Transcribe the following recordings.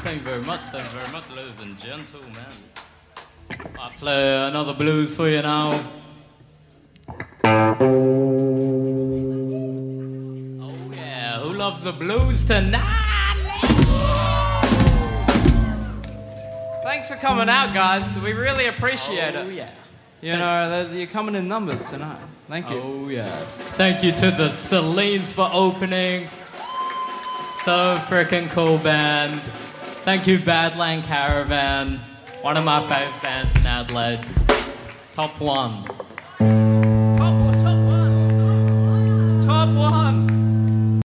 thank you very much, ladies and gentlemen. I play another blues for you now. Oh yeah, who loves the blues tonight? Thanks for coming out, guys. We really appreciate it. Oh yeah. You know, you're coming in numbers tonight. Thank you. Oh yeah. Thank you to the Celines for opening. So freaking cool band. Thank you, Badland Caravan. One of my favourite bands in Adelaide. Top one. Top one.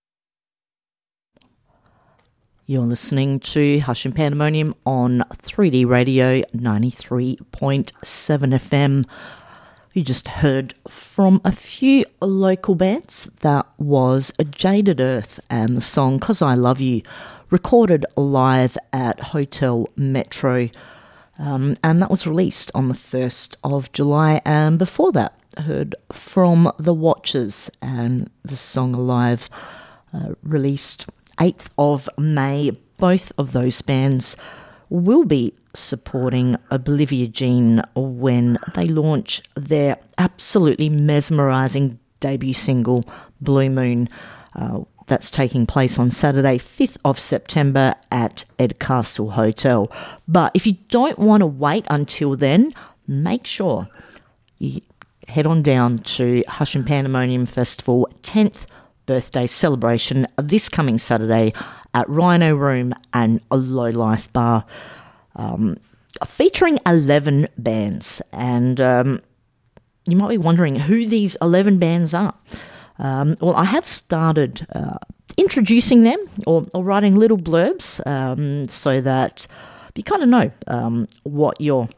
You're listening to Hush and Pandemonium on 3D Radio 93.7 FM. You just heard from a few local bands. That was Jaded Earth and the song 'Cause I Love You, recorded live at Hotel Metro, and that was released on the 1st of July. And before that, heard from The Watchers and the song Alive, released 8th of May. Both of those bands will be supporting Olivia Jean when they launch their absolutely mesmerising debut single, Blue Moon. That's taking place on Saturday, 5th of September at Edcastle Hotel. But if you don't want to wait until then, make sure you head on down to Hush and Pandemonium Festival 10th birthday celebration this coming Saturday at Rhino Room and Low Life Bar, featuring 11 bands. And you might be wondering who these 11 bands are. Well, I have started introducing them or writing little blurbs so that you kind of know what you're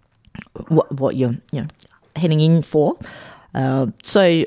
heading in for. So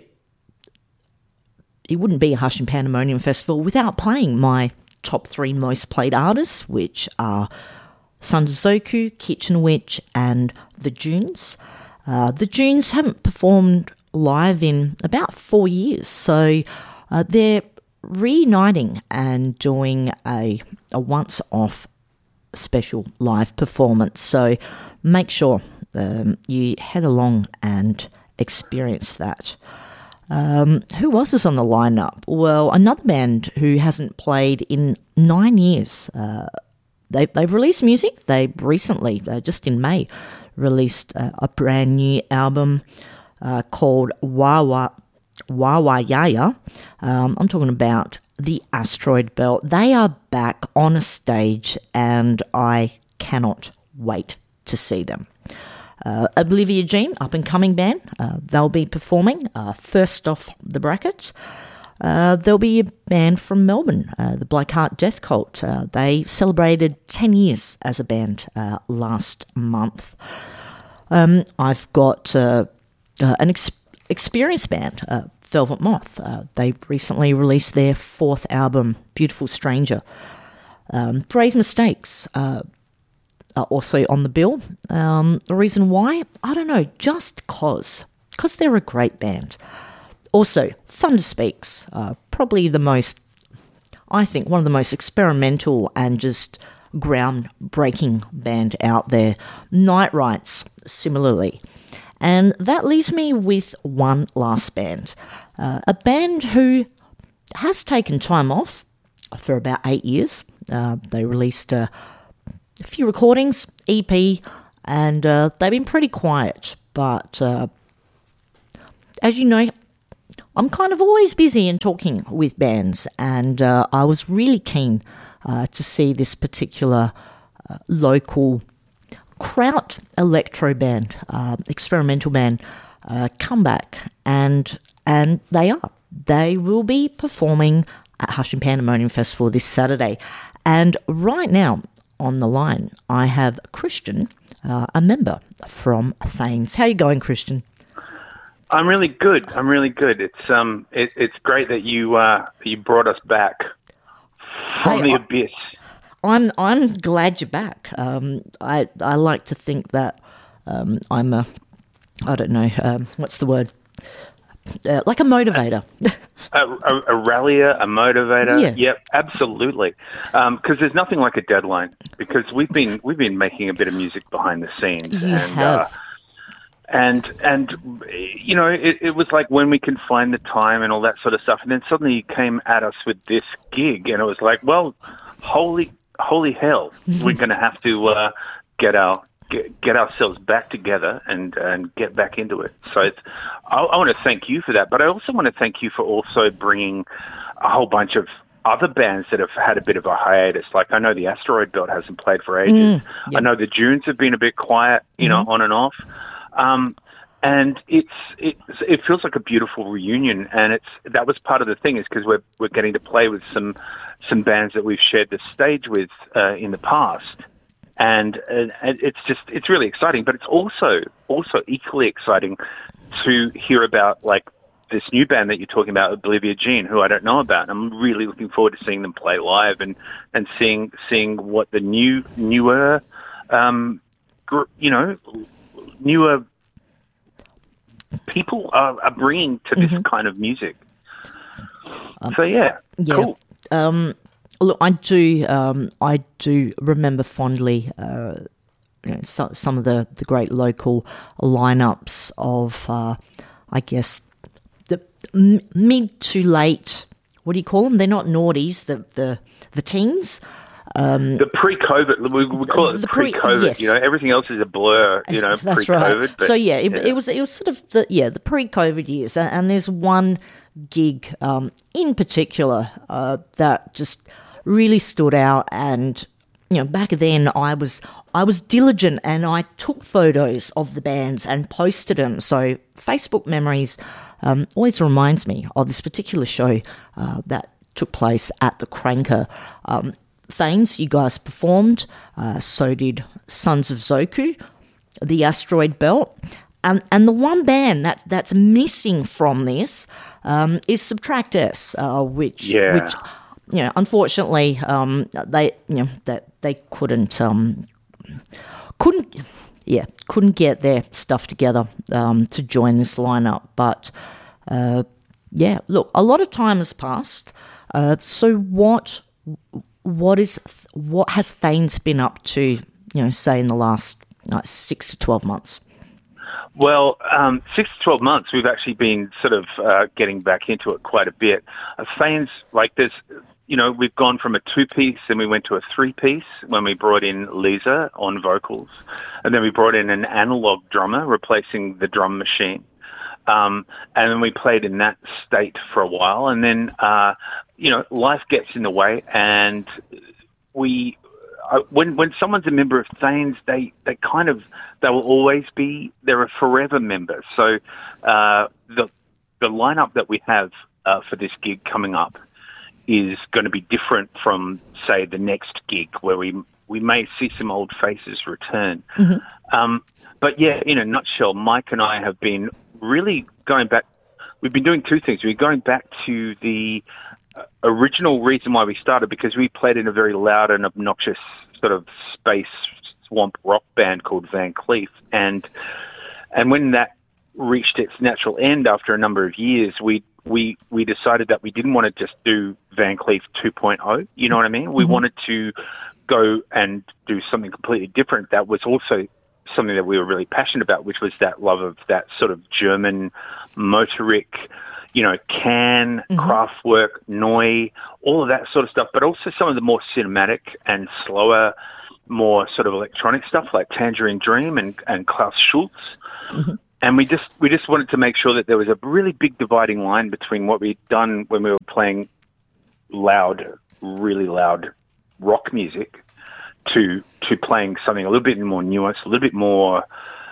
it wouldn't be a Hush and Pandemonium Festival without playing my top 3 most played artists, which are Sons of Zoku, Kitchen Witch, and The Dunes. The Dunes haven't performed live in about 4 years, so they're reuniting and doing a once-off special live performance. So make sure you head along and experience that. Who else is on the lineup? Well, another band who hasn't played in 9 years. They've released music. They recently, just in May, released a brand new album called Wawa Yaya. I'm talking about the Asteroid Belt. They are back on a stage and I cannot wait to see them. Olivia Jean, up-and-coming band. They'll be performing first off the bracket. There'll be a band from Melbourne, the Black Heart Death Cult. They celebrated 10 years as a band last month. I've got an experienced band, Velvet Moth. They recently released their 4th album, Beautiful Stranger. Brave Mistakes are also on the bill. The reason why? I don't know, just because they're a great band. Also, Thunder Speaks, probably one of the most experimental and just groundbreaking band out there. Night Rights, similarly. And that leaves me with one last band. A band who has taken time off for about 8 years. They released a few recordings, EP, and they've been pretty quiet. But as you know, I'm kind of always busy and talking with bands, and I was really keen to see this particular local Kraut electro band, experimental band, come back, and they will be performing at Hush and Pandemonium Festival this Saturday. And right now on the line, I have Christian, a member from Thanes. How are you going, Christian? I'm really good. It's great that you brought us back from the abyss. I'm glad you're back. I like to think that I'm a, I don't know, what's the word? like a motivator. A rallier, a motivator. Yeah. Yep, absolutely. Because there's nothing like a deadline. Because we've been making a bit of music behind the scenes. You have. And you know, it was like when we can find the time and all that sort of stuff. And then suddenly you came at us with this gig, and it was like, well, holy hell, we're going to have to get ourselves back together and get back into it. So I want to thank you for that, but I also want to thank you for also bringing a whole bunch of other bands that have had a bit of a hiatus. Like I know the Asteroid Belt hasn't played for ages. Yep. I know the Dunes have been a bit quiet, you know, on and off. And it feels like a beautiful reunion, and that was part of the thing, is because we're getting to play with some bands that we've shared the stage with in the past, and it's really exciting. But it's also equally exciting to hear about like this new band that you're talking about, Oblivia Jean, who I don't know about. I'm really looking forward to seeing them play live and seeing what the newer people are bringing to this kind of music. So yeah, cool. Look, I do remember fondly, some of the great local lineups of, I guess, the mid to late. What do you call them? They're not naughties. The teens. The pre-COVID, we call it pre-COVID. Yes. You know, everything else is a blur. You know, That's pre-COVID. right. But, so it was sort of the pre-COVID years, and there's one gig in particular that just really stood out. And you know, back then I was diligent, and I took photos of the bands and posted them. So Facebook memories always reminds me of this particular show that took place at the Cranker. Thanes, you guys performed, so did Sons of Zoku, the Asteroid Belt, and the one band that's missing from this is Subtract S, which unfortunately they couldn't get their stuff together to join this lineup, but look, a lot of time has passed. So what has Thanes been up to, say in the last 6 to 12 months? Well, 6 to 12 months, we've actually been sort of getting back into it quite a bit. Thanes, we've gone from a 2-piece and we went to a 3-piece when we brought in Lisa on vocals. And then we brought in an analog drummer replacing the drum machine. And then we played in that state for a while. And then, life gets in the way, and when someone's a member of Thanes, they're a forever member. So the lineup that we have for this gig coming up is going to be different from, say, the next gig, where we may see some old faces return. Mm-hmm. But yeah, in a nutshell, Mike and I have been really going back. We've been doing two things. We're going back to the original reason why we started, because we played in a very loud and obnoxious sort of space swamp rock band called Van Cleef, and when that reached its natural end after a number of years, we decided that we didn't want to just do Van Cleef 2.0. You know what I mean? We wanted to go and do something completely different that was also something that we were really passionate about, which was that love of that sort of German motoric, Can, Kraftwerk, Neu, all of that sort of stuff, but also some of the more cinematic and slower, more sort of electronic stuff like Tangerine Dream and Klaus Schulze. Mm-hmm. And we just wanted to make sure that there was a really big dividing line between what we'd done when we were playing really loud rock music to playing something a little bit more nuanced, a little bit more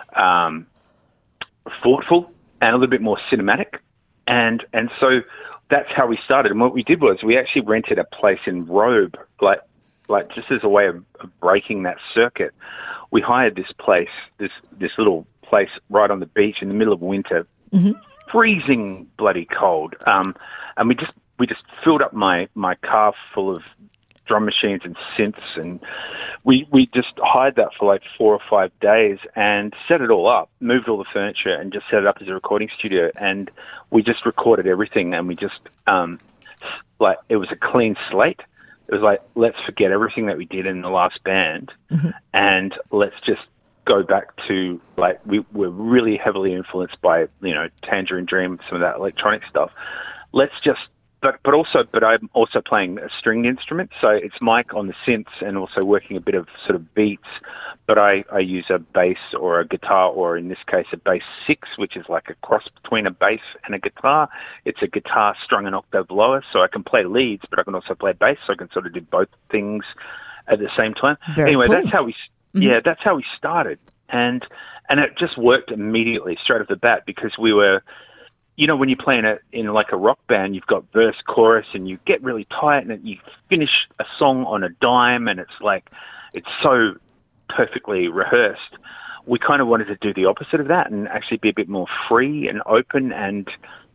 thoughtful, and a little bit more cinematic. And so that's how we started. And what we did was we actually rented a place in Robe, like just as a way of breaking that circuit. We hired this place, this little place right on the beach in the middle of winter, freezing bloody cold. And we just filled up my car full of drum machines and synths, and we just hired that for like 4 or 5 days and set it all up, moved all the furniture, and just set it up as a recording studio. And we just recorded everything, and we just like it was a clean slate. It was like, let's forget everything that we did in the last band, and let's just go back to, like, we were really heavily influenced by, Tangerine Dream, some of that electronic stuff. Let's just, but I'm also playing a stringed instrument, so it's Mike on the synths and also working a bit of sort of beats, but I use a bass or a guitar, or in this case a bass 6, which is like a cross between a bass and a guitar. It's a guitar strung an octave lower, so I can play leads, but I can also play bass, so I can sort of do both things at the same time. Anyway, cool. that's how we... Yeah, that's how we started, and it just worked immediately, straight off the bat, because we were, when you play in like a rock band, you've got verse, chorus, and you get really tight, and you finish a song on a dime, and it's like, it's so perfectly rehearsed. We kind of wanted to do the opposite of that, and actually be a bit more free and open, and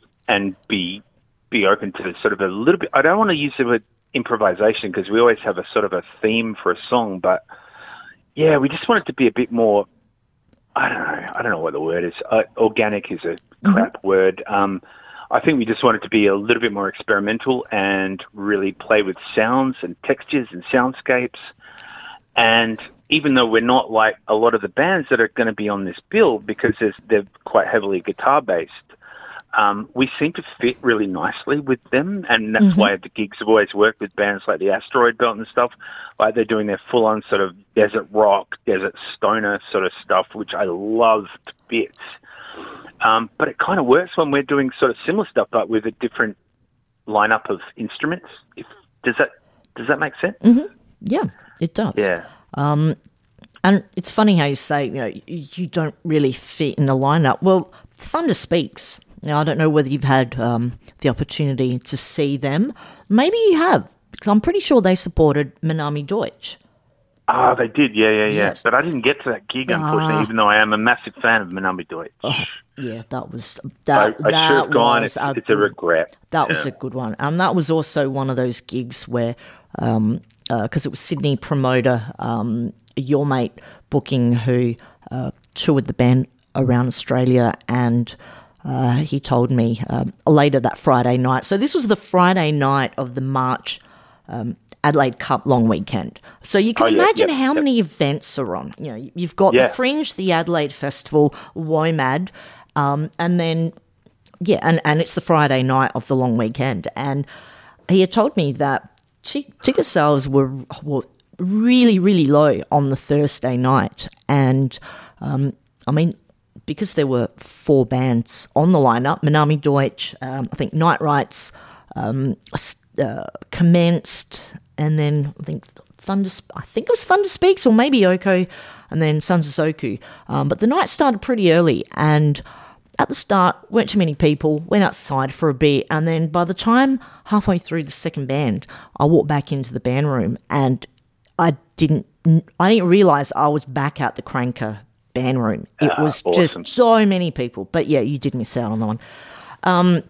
be open to sort of a little bit. I don't want to use the word improvisation, because we always have a sort of a theme for a song, but yeah, we just wanted to be a bit more, I don't know what the word is. Organic is a crap word. I think we just wanted to be a little bit more experimental and really play with sounds and textures and soundscapes. And even though we're not like a lot of the bands that are going to be on this bill, because they're quite heavily guitar-based, we seem to fit really nicely with them, and that's why the gigs have always worked with bands like the Asteroid Belt and stuff. Like, they're doing their full-on sort of desert rock, desert stoner sort of stuff, which I love to bits. But it kind of works when we're doing sort of similar stuff, but with a different lineup of instruments. Does that make sense? Yeah, it does. Yeah. And it's funny how you say, you don't really fit in the lineup. Well, Thunder Speaks. Now, I don't know whether you've had the opportunity to see them. Maybe you have, because I'm pretty sure they supported Manami Deutsch. Ah, they did, yeah. Yes. But I didn't get to that gig, unfortunately, even though I am a massive fan of Manami Deutsch. Yeah, that was... I should have gone. It's a regret. That was a good one. And that was also one of those gigs where, because it was Sydney promoter, Your Mate Booking, who toured the band around Australia, and... he told me later that Friday night. So this was the Friday night of the March Adelaide Cup long weekend. So you can imagine how many events are on. You've got the Fringe, the Adelaide Festival, WOMAD, and then, and it's the Friday night of the long weekend. And he had told me that ticket sales were really, really low on the Thursday night. And, because there were 4 bands on the lineup, Manami Deutsch, I think Night Rights commenced, and then I think it was Thunder Speaks, or maybe Oko, and then Sons of Soku. But the night started pretty early, and at the start, weren't too many people, went outside for a bit, and then by the time halfway through the second band, I walked back into the band room, and I didn't realise I was back at the Cranker band room. It was awesome. Just so many people. But yeah, you did miss out on that one.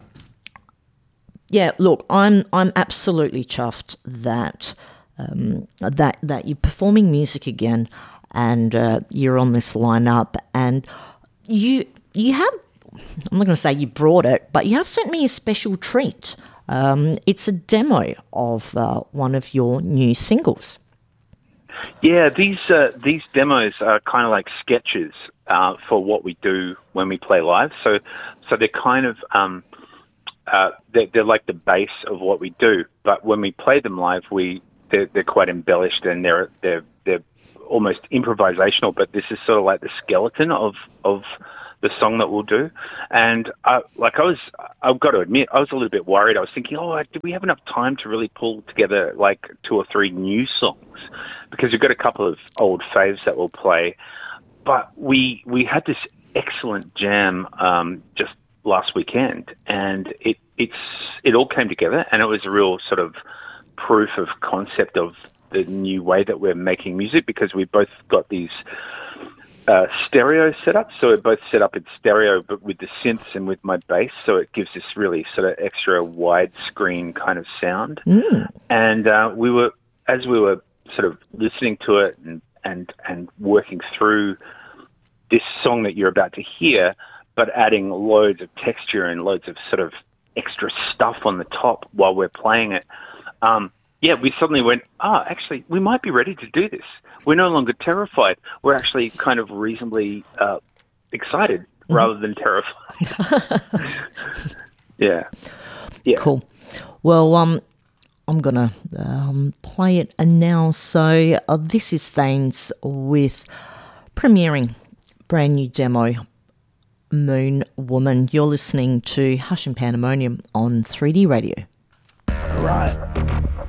Look, I'm absolutely chuffed that that you're performing music again, and you're on this lineup, and you have, I'm not going to say you brought it, but you have sent me a special treat. It's a demo of one of your new singles. Yeah, these demos are kind of like sketches for what we do when we play live. So they're kind of they're like the base of what we do. But when we play them live, they're quite embellished, and they're almost improvisational. But this is sort of like the skeleton of the song that we'll do. And I've got to admit, I was a little bit worried. I was thinking, do we have enough time to really pull together like 2 or 3 new songs? Because we've got a couple of old faves that we'll play. But we had this excellent jam just last weekend, and it all came together, and it was a real sort of proof of concept of the new way that we're making music, because we both got these stereo setups. So we're both set up in stereo, but with the synths and with my bass, so it gives this really sort of extra widescreen kind of sound. And we were as we were sort of listening to it and working through this song that you're about to hear, but adding loads of texture and loads of sort of extra stuff on the top while we're playing it, we suddenly went, actually, we might be ready to do this. We're no longer terrified. We're actually kind of reasonably excited rather than terrified. Yeah. Cool. Well, I'm going to play it now. So this is Thanes with premiering brand new demo, Moon Woman. You're listening to Hush and Pandemonium on 3D Radio. Right.